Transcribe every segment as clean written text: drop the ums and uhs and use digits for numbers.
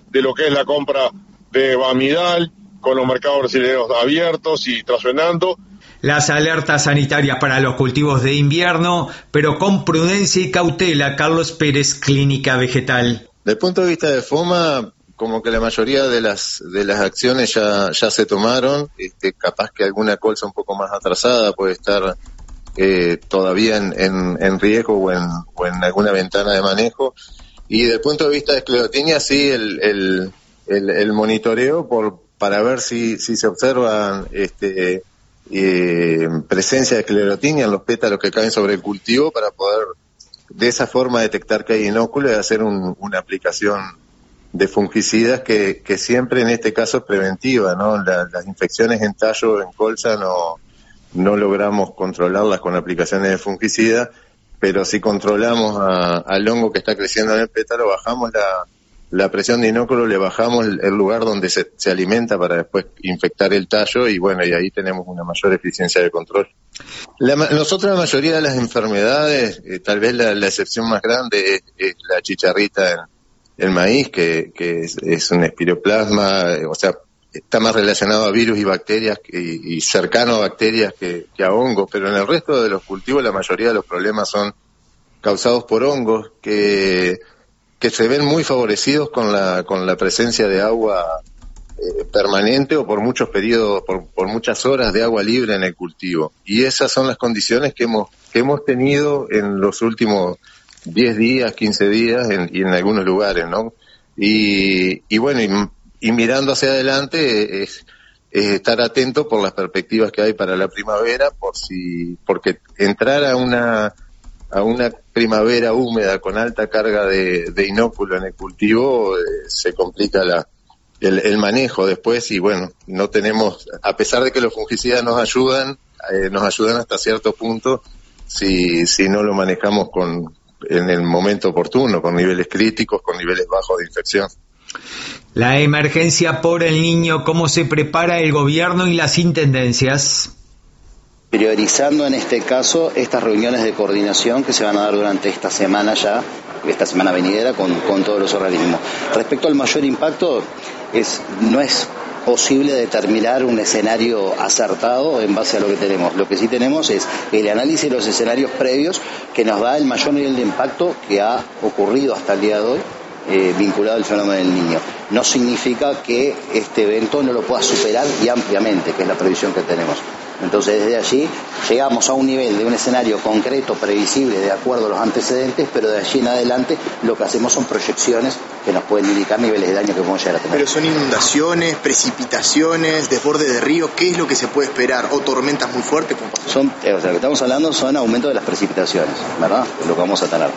de lo que es la compra de Bamidal, con los mercados brasileños abiertos y trascendiendo. Las alertas sanitarias para los cultivos de invierno, pero con prudencia y cautela. Carlos Pérez, Clínica Vegetal. Desde el punto de vista de FOMA, como que la mayoría de las acciones ya se tomaron, capaz que alguna colza un poco más atrasada puede estar todavía en riesgo o en alguna ventana de manejo. Y desde el punto de vista de esclerotinia, sí, el monitoreo para ver si se observan presencia de esclerotinia en los pétalos que caen sobre el cultivo, para poder de esa forma detectar que hay inóculo y hacer una aplicación de fungicidas que siempre en este caso es preventiva, ¿no? Las infecciones en tallo, en colza, no logramos controlarlas con aplicaciones de fungicidas, pero si controlamos al hongo que está creciendo en el pétalo, bajamos la presión de inóculo, le bajamos el lugar donde se alimenta para después infectar el tallo, y bueno, y ahí tenemos una mayor eficiencia de control. Nosotros la mayoría de las enfermedades, tal vez la excepción más grande es la chicharrita en el maíz, que es un espiroplasma, o sea, está más relacionado a virus y bacterias y cercano a bacterias que a hongos, pero en el resto de los cultivos la mayoría de los problemas son causados por hongos que se ven muy favorecidos con la presencia de agua permanente o por muchos periodos, por muchas horas de agua libre en el cultivo. Y esas son las condiciones que hemos tenido en los últimos 10 días, 15 días y en algunos lugares, ¿no? Y bueno, y mirando hacia adelante es estar atento por las perspectivas que hay para la primavera, porque entrar a una primavera húmeda con alta carga de inóculo en el cultivo se complica el manejo después, y bueno, no tenemos, a pesar de que los fungicidas nos ayudan hasta cierto punto si no lo manejamos en el momento oportuno, con niveles críticos, con niveles bajos de infección. La emergencia por el Niño, ¿cómo se prepara el gobierno y las intendencias? Priorizando en este caso estas reuniones de coordinación que se van a dar durante esta semana venidera con todos los organismos. Respecto al mayor impacto, no es posible determinar un escenario acertado en base a lo que tenemos. Lo que sí tenemos es el análisis de los escenarios previos que nos da el mayor nivel de impacto que ha ocurrido hasta el día de hoy vinculado al fenómeno del Niño. No significa que este evento no lo pueda superar y ampliamente, que es la previsión que tenemos. Entonces desde allí llegamos a un nivel de un escenario concreto, previsible, de acuerdo a los antecedentes, pero de allí en adelante lo que hacemos son proyecciones que nos pueden indicar niveles de daño que podemos llegar a tener. Pero son inundaciones, precipitaciones, desborde de río, ¿qué es lo que se puede esperar? ¿O tormentas muy fuertes? Lo que estamos hablando son aumento de las precipitaciones, ¿verdad? Lo que vamos a tener.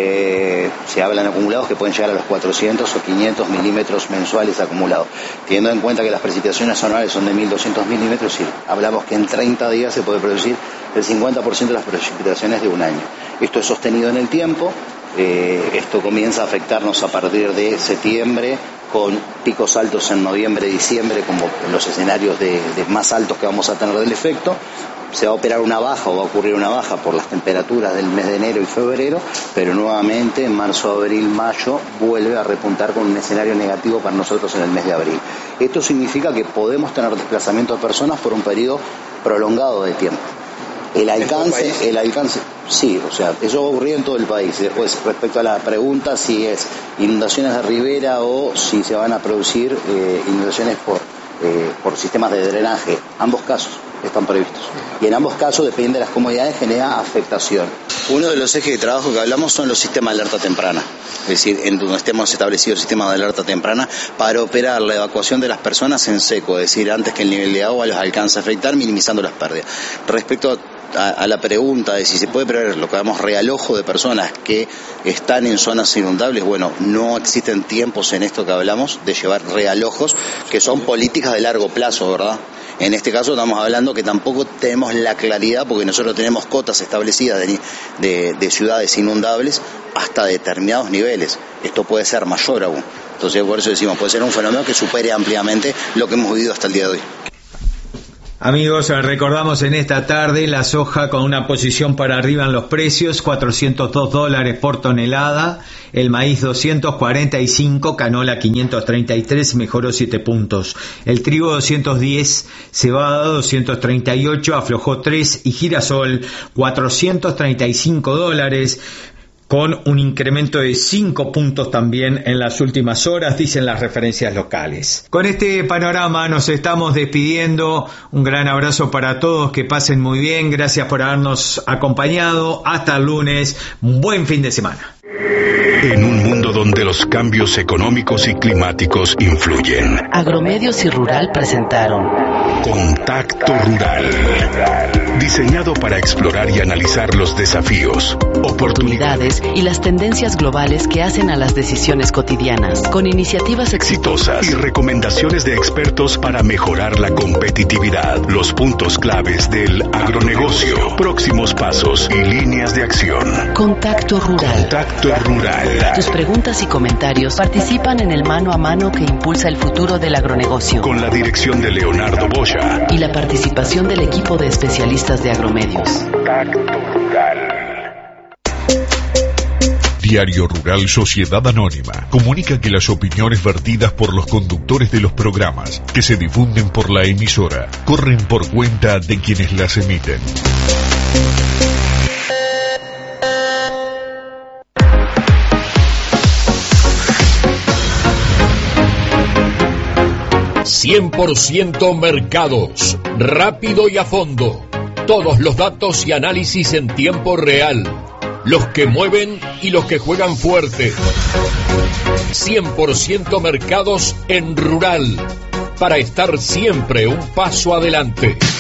Se hablan acumulados que pueden llegar a los 400 o 500 milímetros mensuales acumulados. Teniendo en cuenta que las precipitaciones anuales son de 1.200 milímetros, sí, hablamos que en 30 días se puede producir el 50% de las precipitaciones de un año. Esto es sostenido en el tiempo, esto comienza a afectarnos a partir de septiembre, con picos altos en noviembre, diciembre, como los escenarios de más altos que vamos a tener del efecto. Se va a operar una baja o va a ocurrir una baja por las temperaturas del mes de enero y febrero, pero nuevamente en marzo, abril, mayo vuelve a repuntar con un escenario negativo para nosotros en el mes de abril. Esto significa que podemos tener desplazamiento de personas por un periodo prolongado de tiempo. El alcance, sí, o sea, eso va a ocurrir en todo el país. Después, respecto a la pregunta si es inundaciones de ribera o si se van a producir inundaciones por sistemas de drenaje, ambos casos están previstos. Y en ambos casos, depende de las comodidades, genera afectación. Uno de los ejes de trabajo que hablamos son los sistemas de alerta temprana. Es decir, en donde estemos establecidos sistemas de alerta temprana para operar la evacuación de las personas en seco, es decir, antes que el nivel de agua los alcance a afectar, minimizando las pérdidas. Respecto a la pregunta de si se puede prever lo que llamamos realojo de personas que están en zonas inundables, bueno, no existen tiempos en esto que hablamos de llevar realojos, que son políticas de largo plazo, ¿verdad? En este caso estamos hablando que tampoco tenemos la claridad, porque nosotros tenemos cotas establecidas de ciudades inundables hasta determinados niveles. Esto puede ser mayor aún. Entonces por eso decimos, puede ser un fenómeno que supere ampliamente lo que hemos vivido hasta el día de hoy. Amigos, recordamos en esta tarde la soja con una posición para arriba en los precios, $402 por tonelada, el maíz 245, canola 533, mejoró 7 puntos, el trigo 210, cebada 238, aflojó 3 y girasol $435, con un incremento de 5 puntos también en las últimas horas, dicen las referencias locales. Con este panorama nos estamos despidiendo. Un gran abrazo para todos, que pasen muy bien. Gracias por habernos acompañado. Hasta el lunes. Buen fin de semana. En un mundo donde los cambios económicos y climáticos influyen, Agromedios y Rural presentaron Contacto Rural, diseñado para explorar y analizar los desafíos, oportunidades y las tendencias globales que hacen a las decisiones cotidianas, con iniciativas exitosas y recomendaciones de expertos para mejorar la competitividad, los puntos claves del agronegocio, próximos pasos y líneas de acción. Contacto Rural. Contacto Rural. Tus preguntas y comentarios participan en el mano a mano que impulsa el futuro del agronegocio, Con la dirección de Leonardo Boya y la participación del equipo de especialistas de Agromedios. Contacto Rural. Diario Rural Sociedad Anónima comunica que las opiniones vertidas por los conductores de los programas que se difunden por la emisora corren por cuenta de quienes las emiten. «100% Mercados, rápido y a fondo. Todos los datos y análisis en tiempo real. Los que mueven y los que juegan fuerte. 100% Mercados en Rural, para estar siempre un paso adelante».